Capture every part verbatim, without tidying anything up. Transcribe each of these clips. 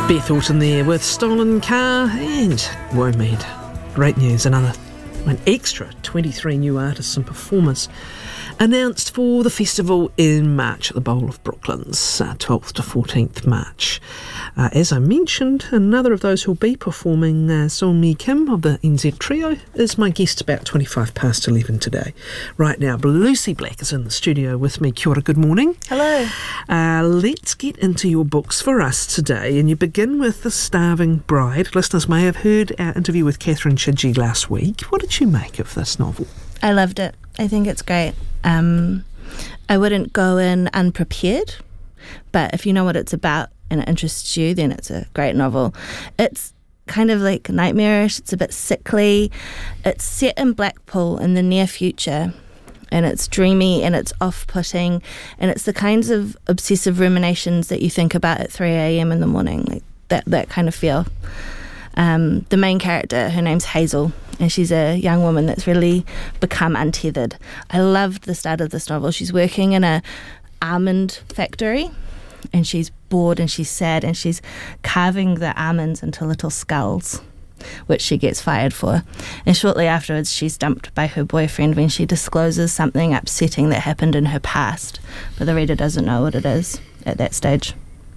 Beth Orton there with Stolen Car and WOMAD. Great news, another an extra twenty-three new artists and performers announced for the festival in March at the Bowl of Brooklands, uh, twelfth to fourteenth March. Uh, as I mentioned, another of those who'll be performing, uh, Seung-mi Kim of the N Z Trio, is my guest about twenty-five past eleven today. Right now, Lucy Black is in the studio with me. Kia ora, good morning. Hello. Uh, let's get into your books for us today, and you begin with The Starving Bride. Listeners may have heard our interview with Catherine Chidgey last week. What did you make of this novel? I loved it. I think it's great. Um, I wouldn't go in unprepared, but if you know what it's about and it interests you, then it's a great novel. It's kind of like nightmarish. It's a bit sickly. It's set in Blackpool in the near future, and it's dreamy and it's off-putting, and it's the kinds of obsessive ruminations that you think about at three a.m. in the morning, like that, that kind of feel. Um, the main character, her name's Hazel, and she's a young woman that's really become untethered. I loved the start of this novel. She's working in a almond factory, and she's bored and she's sad, and she's carving the almonds into little skulls, which she gets fired for. And shortly afterwards, she's dumped by her boyfriend when she discloses something upsetting that happened in her past, but the reader doesn't know what it is at that stage.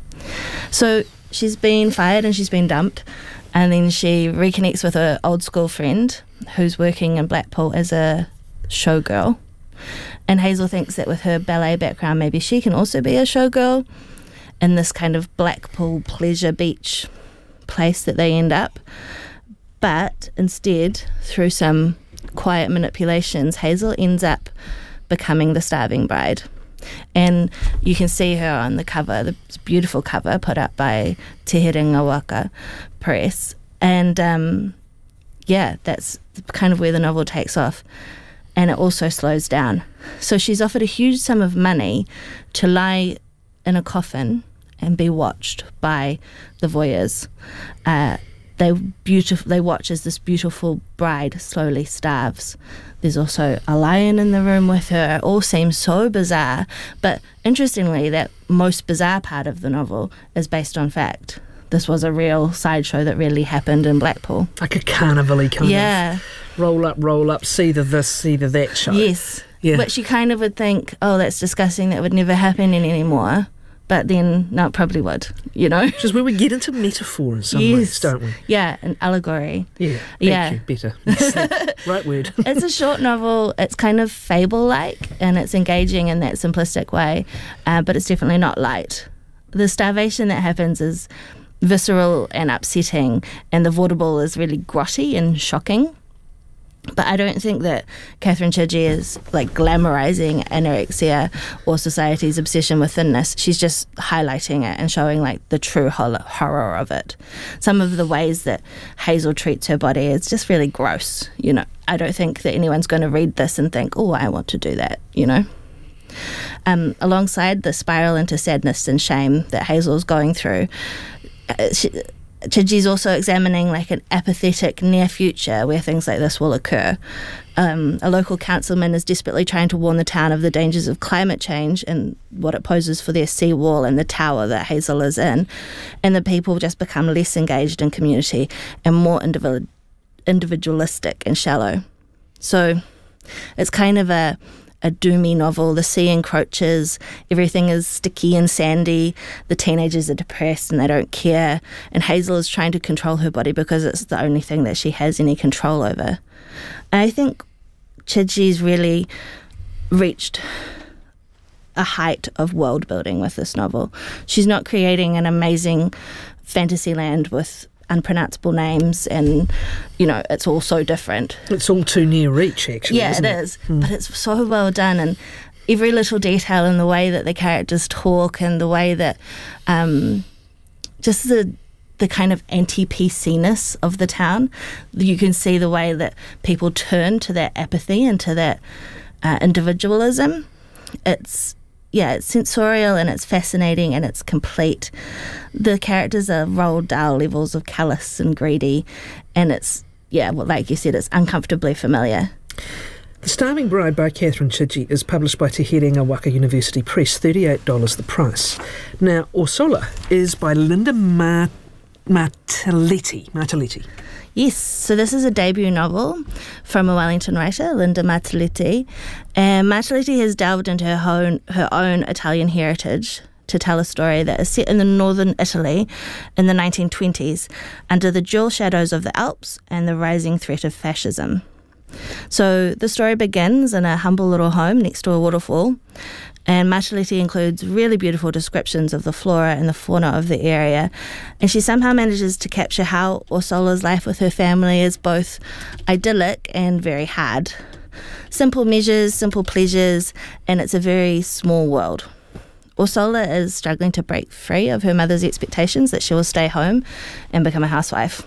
So she's been fired and she's been dumped, and then she reconnects with her old school friend who's working in Blackpool as a showgirl. And Hazel thinks that with her ballet background, maybe she can also be a showgirl in this kind of Blackpool pleasure beach place that they end up. But instead, through some quiet manipulations, Hazel ends up becoming the Starving Bride. And you can see her on the cover, the beautiful cover put up by Te Herenga Waka Press. And um, yeah, that's kind of where the novel takes off. And it also slows down. So she's offered a huge sum of money to lie in a coffin and be watched by the voyeurs. Uh, they beautiful. They watch as this beautiful bride slowly starves. There's also a lion in the room with her. It all seems so bizarre. But interestingly, that most bizarre part of the novel is based on fact. This was a real sideshow that really happened in Blackpool. Like a carnival-y kind yeah. of roll up, roll up, see the this, see the that show. Yes. Yeah. Which you kind of would think, oh, that's disgusting, that would never happen anymore. But then, no, it probably would, you know? Which is where we get into metaphor in some yes. ways, don't we? Yeah, an allegory. Yeah, thank yeah. you, better. Yes, right word. It's a short novel. It's kind of fable-like, and it's engaging in that simplistic way, uh, but it's definitely not light. The starvation that happens is visceral and upsetting, and the vaudeville is really grotty and shocking. But I don't think that Catherine Chidgey is like glamorizing anorexia or society's obsession with thinness. She's just highlighting it and showing like the true horror of it. Some of the ways that Hazel treats her body is just really gross. You know, I don't think that anyone's going to read this and think, oh, I want to do that, you know. Um, alongside the spiral into sadness and shame that Hazel's going through, uh, she, Chidgey's also examining like an apathetic near future where things like this will occur. Um, a local councilman is desperately trying to warn the town of the dangers of climate change and what it poses for their seawall and the tower that Hazel is in, and the people just become less engaged in community and more individu- individualistic and shallow. So it's kind of a a doomy novel. The sea encroaches, everything is sticky and sandy, the teenagers are depressed and they don't care, and Hazel is trying to control her body because it's the only thing that she has any control over. And I think Chidgey's really reached a height of world building with this novel. She's not creating an amazing fantasy land with unpronounceable names, and you know, it's all so different. It's all too near reach, actually. Yeah, isn't it, it is. Mm. But it's so well done, and every little detail in the way that the characters talk and the way that um, just the the kind of anti-P C-ness of the town. You can see the way that people turn to that apathy and to that uh, individualism. It's Yeah, it's sensorial and it's fascinating and it's complete. The characters are Roald Dahl levels of callous and greedy, and it's, yeah, well, like you said, it's uncomfortably familiar. The Starving Bride by Catherine Chidgey is published by Te Herenga Waka University Press, thirty-eight dollars the price. Now, Ursula is by Linda Ma- Martelletti. Martelletti. Yes, so this is a debut novel from a Wellington writer, Linda Martelletti. And Martelletti has delved into her own, her own Italian heritage to tell a story that is set in the northern Italy in the nineteen twenties under the dual shadows of the Alps and the rising threat of fascism. So the story begins in a humble little home next to a waterfall, and Martelletti includes really beautiful descriptions of the flora and the fauna of the area, and she somehow manages to capture how Orsola's life with her family is both idyllic and very hard. Simple measures, simple pleasures, and it's a very small world. Orsola is struggling to break free of her mother's expectations that she will stay home and become a housewife.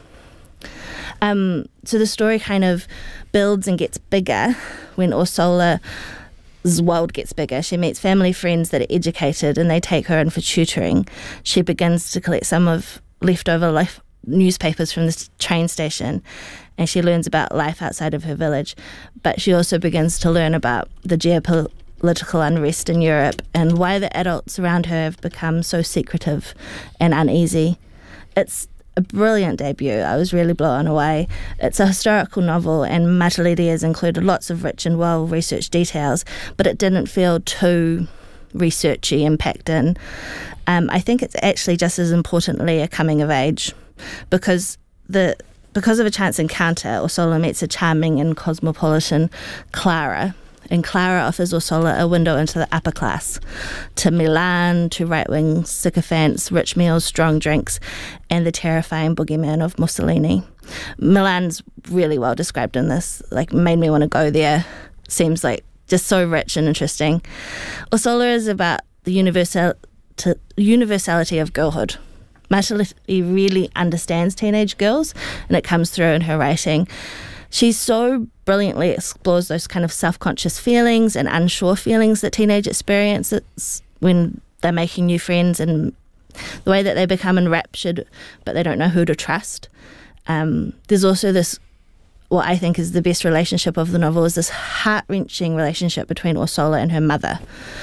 Um, so the story kind of builds and gets bigger when Orsola's world gets bigger. She meets family friends that are educated and they take her in for tutoring. She begins to collect some of leftover life newspapers from the train station, and she learns about life outside of her village. But she also begins to learn about the geopolitical unrest in Europe and why the adults around her have become so secretive and uneasy. It's a brilliant debut. I was really blown away. It's a historical novel, and Martelletti has included lots of rich and well-researched details, but it didn't feel too researchy and packed in. Um, I think it's actually just as importantly a coming of age, because the because of a chance encounter, Orsola meets a charming and cosmopolitan Clara, and Clara offers Orsola a window into the upper class, to Milan, to right-wing sycophants, rich meals, strong drinks, and the terrifying boogeyman of Mussolini. Milan's really well described in this, like made me want to go there. Seems like just so rich and interesting. Orsola is about the universal, to, universality of girlhood. Martelletti really understands teenage girls, and it comes through in her writing. She so brilliantly explores those kind of self-conscious feelings and unsure feelings that teenage experiences when they're making new friends, and the way that they become enraptured but they don't know who to trust. Um, there's also this, what I think is the best relationship of the novel, is this heart-wrenching relationship between Orsola and her mother.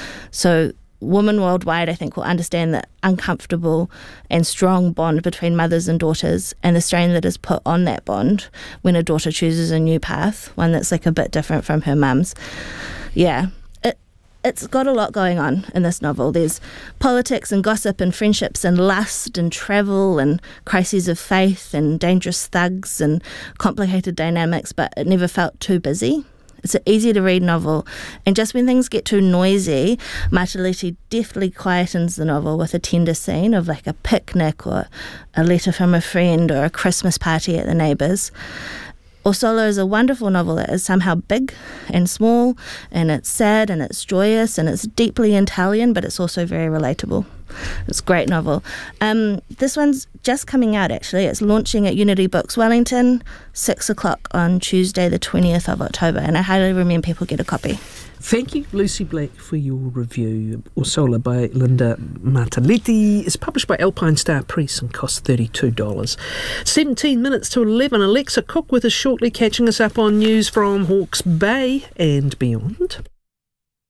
So women worldwide, I think, will understand the uncomfortable and strong bond between mothers and daughters, and the strain that is put on that bond when a daughter chooses a new path, one that's like a bit different from her mum's. Yeah, it, it's got a lot going on in this novel. There's politics and gossip and friendships and lust and travel and crises of faith and dangerous thugs and complicated dynamics, but it never felt too busy. It's an easy-to-read novel, and just when things get too noisy, Martelletti deftly quietens the novel with a tender scene of like a picnic or a letter from a friend or a Christmas party at the neighbours. Orsola is a wonderful novel that is somehow big and small, and it's sad and it's joyous and it's deeply Italian, but it's also very relatable. It's a great novel. Um, this one's just coming out, actually. It's launching at Unity Books Wellington, six o'clock on Tuesday the twentieth of October, and I highly recommend people get a copy. Thank you, Lucy Black, for your review. Orsola by Linda Martelletti is published by Alpine Star Press and costs thirty-two dollars. seventeen minutes to eleven. Alexa Cook with us shortly, catching us up on news from Hawke's Bay and beyond.